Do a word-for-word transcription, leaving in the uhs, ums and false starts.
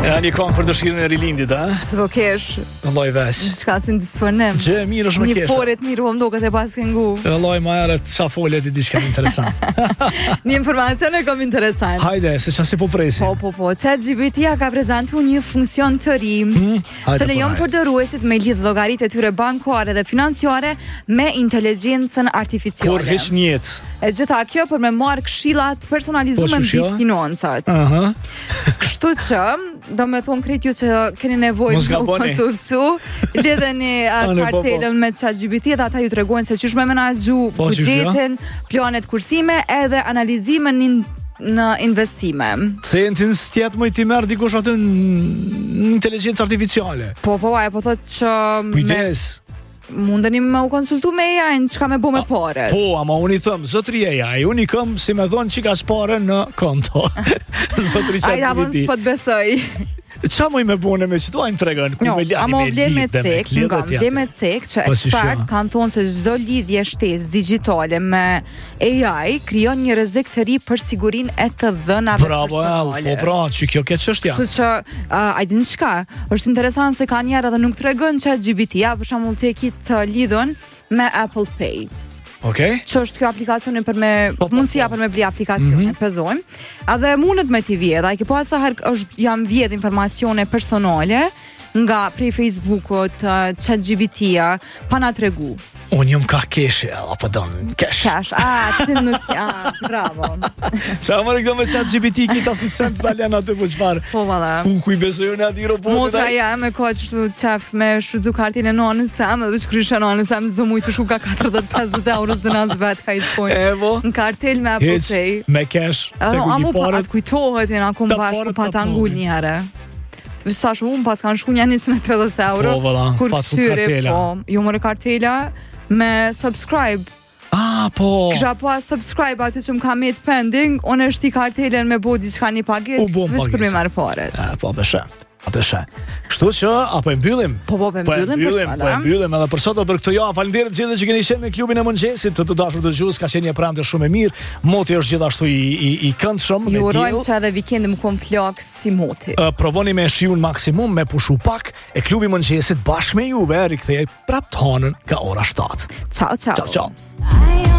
Ja, një këngë për dëshirën e rilindit, a? Se po kesh Vallaj veç. diçka si disponim. Gjë e mirë është më Një kesh. poret mirë u mdoket e pas këngu. Vallaj më herët ça folet i diçka interesant. Një informacion e kom interesant. Hajde, se çasi po presim. Po, po, po. ChatGPT ka prezantuar një funksion të ri Hmm, hajde, që lejon po, hajde. përdoruesit me lidh llogaritë e tyre bankare dhe financiare me inteligjencën artificiale. Kur hiç njet. E gjitha kjo për me marrë këshillat personalizuar Po, mbi shushjo? financat. Aha. Kështu që, do me thonë krejt ju që keni nevojë Mos të u gaboni. konsultu, lidheni uh, Ane, po, po. kartelën me ChatGPT dhe ata ju tregojnë se çish me menaxhu Po, buxhetin, planet kursime edhe analizimin in, në investime. Centin s'tjet më i ti merr dikush aty në inteligjencë artificiale. Po, po, e po thotë që me, Kujdes. mundeni me u konsultu me A I-n çka me bo me paret. Po, ama unë i thëm, zotri e ja, unë i këm si me thonë që ka shpare në konto. Zotri Ai ta ChatGPT. po të besoj. Qa moj me bune me që tuajnë tregën, ku Jo, me lani ama me vlen me lidhe, cek, nga lidhe vlen me cek që Po, si ekspert shjo? kanë thonë se çdo lidhje shtesë digjitale me A I krijon një rrezik të ri për sigurinë e të dhënave Bravo, ja, personale. po pra, që kjo ke çështja. Kështu që, uh, a dini çka? Është interesant se kanë njerë edhe nuk tregon ChatGPT-ja, për shembull ti e ki të lidhun me Apple Pay. Okej? Që është kjo aplikacioni për me Po, po, mundësia po. për me bli aplikacione, Mhm. pezojmë. Edhe mundet me t'i vjedh, ai ke po sa herë është jam vjedh informacione personale nga prej Facebookut, uh, ChatGPT-ja, pa na tregu. Unë jam ka keshe, apo don, kesh. Cash, ah, ti nuk, ah, bravo. Qa më rëgdo me ChatGPT, ki tas një cent të talen aty po qfar. Po valla. Ku ku i besojnë ati robotit. Motra ai? ja me ka qështu qef me shfrytzu kartin e nonës tem edhe shkryshe nonës tem s'do mujtë shku ka katërdhjetë pesëdhjetë euros dhe nas vet ka i shkojnë Evo, në kartel me Apple hiç, Pay. me kesh, të Ano, ku amu i pa paret. atë kujtohet jena kom Ta bashkë paret, pa ta ta ngull paret. një herë. Sa shumë unë pas kanë shku një njësën e tridhjetë euro. Po, valla, Kur pas ku kësyri, kartela. po, jo më kartela me subscribe. Ah, po. Kisha pas subscribe aty që më ka met pending, unë e shti kartelen me bo diçka një U pagesë, bo veç për me pagesë. marrë paret. Ah, po, beshe. A beshe. Kështu që, apo e mbyllim? Po, po, po, e Po e mbyllim për mbyllim, sot, po e a? mbyllim edhe për sot edhe për këtë javë. Faleminderit gjithë që keni qenë me klubin e mëngjesit, të të dashur dëgjues, ka qenë një premte shumë e mirë. Moti është gjithashtu i i, i këndshëm me Ju urojmë diell. që edhe vikendi më kom flaks si moti. Uh, provoni me shiun maksimum, me pushu pak, e klubi mëngjesit bashkë me juve rikthehej prapë të hënën nga ora shtatë. Ciao, ciao. Ciao, ciao. I